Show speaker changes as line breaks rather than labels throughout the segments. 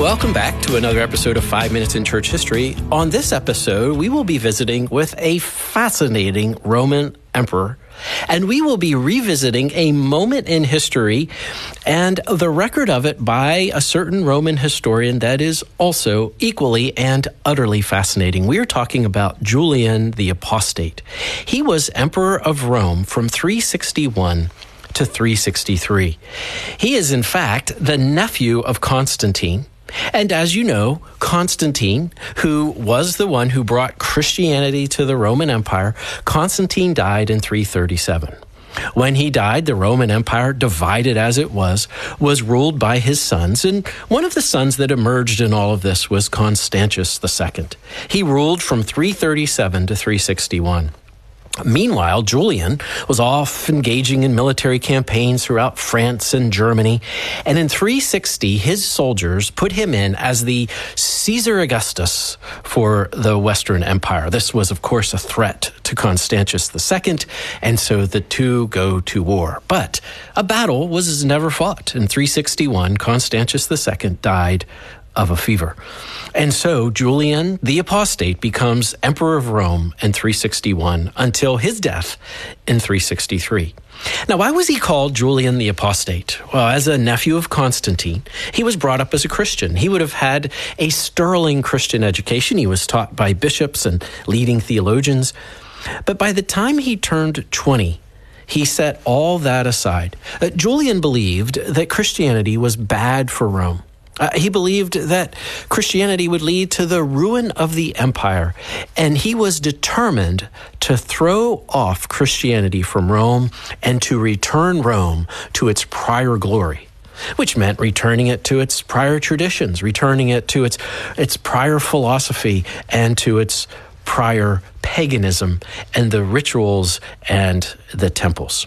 Welcome back to another episode of 5 Minutes in Church History. On this episode, we will be visiting with a fascinating Roman emperor, and we will be revisiting a moment in history and the record of it by a certain Roman historian that is also equally and utterly fascinating. We are talking about Julian the Apostate. He was emperor of Rome from 361 to 363. He is, in fact, the nephew of Constantine. And as you know, Constantine, who was the one who brought Christianity to the Roman Empire, Constantine died in 337. When he died, the Roman Empire, divided as it was ruled by his sons. And one of the sons that emerged in all of this was Constantius II. He ruled from 337 to 361. Meanwhile, Julian was off engaging in military campaigns throughout France and Germany. And in 360, his soldiers put him in as the Caesar Augustus for the Western Empire. This was, of course, a threat to Constantius II, and so the two go to war. But a battle was never fought. In 361, Constantius II died of a fever. And so Julian the Apostate becomes emperor of Rome in 361 until his death in 363. Now, why was he called Julian the Apostate? Well, as a nephew of Constantine, he was brought up as a Christian. He would have had a sterling Christian education. He was taught by bishops and leading theologians. But by the time he turned 20, he set all that aside. Julian believed that Christianity was bad for Rome. He believed that Christianity would lead to the ruin of the empire, and he was determined to throw off Christianity from Rome and to return Rome to its prior glory, which meant returning it to its prior traditions, returning it to its prior philosophy and to its prior paganism and the rituals and the temples.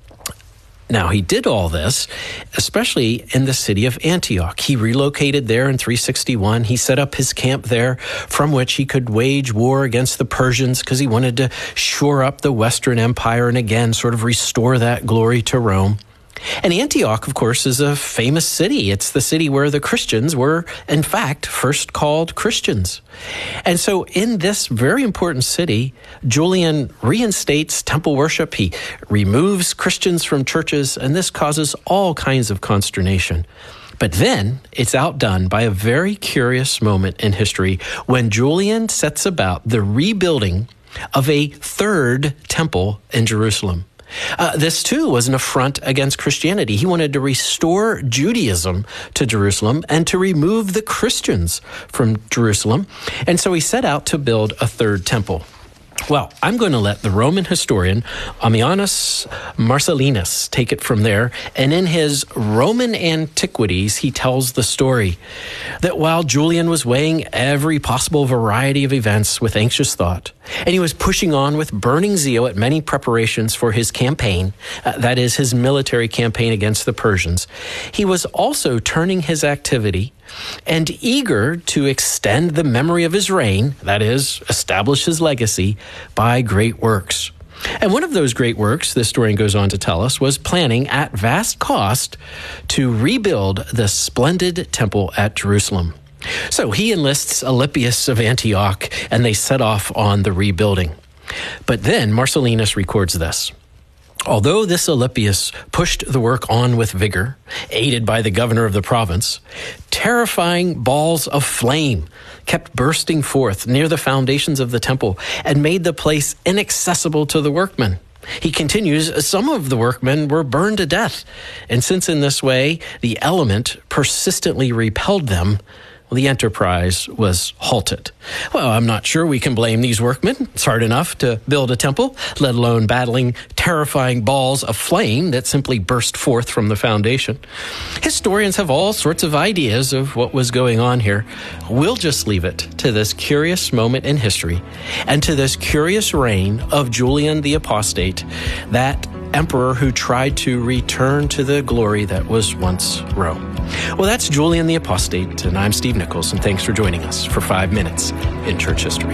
Now, he did all this, especially in the city of Antioch. He relocated there in 361. He set up his camp there from which he could wage war against the Persians because he wanted to shore up the Western Empire and again sort of restore that glory to Rome. And Antioch, of course, is a famous city. It's the city where the Christians were, in fact, first called Christians. And so in this very important city, Julian reinstates temple worship. He removes Christians from churches, and this causes all kinds of consternation. But then it's outdone by a very curious moment in history when Julian sets about the rebuilding of a third temple in Jerusalem. This, too, was an affront against Christianity. He wanted to restore Judaism to Jerusalem and to remove the Christians from Jerusalem. And so he set out to build a third temple. Well, I'm going to let the Roman historian Ammianus Marcellinus take it from there. And in his Roman Antiquities, he tells the story that while Julian was weighing every possible variety of events with anxious thought, and he was pushing on with burning zeal at many preparations for his campaign, that is, his military campaign against the Persians, he was also turning his activity and eager to extend the memory of his reign, that is, establish his legacy, by great works. And one of those great works, the historian goes on to tell us, was planning at vast cost to rebuild the splendid temple at Jerusalem. So he enlists Alypius of Antioch, and they set off on the rebuilding. But then Marcellinus records this. Although this Alypius pushed the work on with vigor, aided by the governor of the province, terrifying balls of flame kept bursting forth near the foundations of the temple and made the place inaccessible to the workmen. He continues, some of the workmen were burned to death, and since in this way the element persistently repelled them, the enterprise was halted. Well, I'm not sure we can blame these workmen. It's hard enough to build a temple, let alone battling terrifying balls of flame that simply burst forth from the foundation. Historians have all sorts of ideas of what was going on here. We'll just leave it to this curious moment in history and to this curious reign of Julian the Apostate, that emperor who tried to return to the glory that was once Rome. Well, that's Julian the Apostate, and I'm Steve Nichols, and thanks for joining us for 5 Minutes in Church History.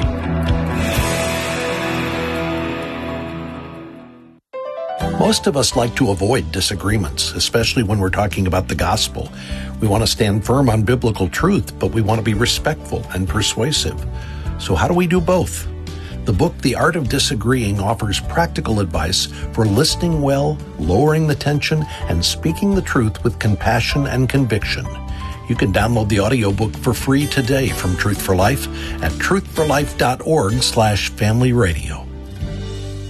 Most of us like to avoid disagreements, especially when we're talking about the gospel. We want to stand firm on biblical truth, but we want to be respectful and persuasive. So how do we do both? The book, The Art of Disagreeing, offers practical advice for listening well, lowering the tension, and speaking the truth with compassion and conviction. You can download the audiobook for free today from Truth for Life at truthforlife.org/familyradio.